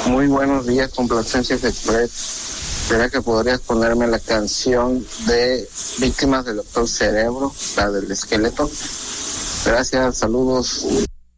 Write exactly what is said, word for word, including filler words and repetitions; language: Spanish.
Muy buenos días, Complacencias Express. ¿Será que podrías ponerme la canción de Víctimas del Doctor Cerebro, la del esqueleto? Gracias, saludos.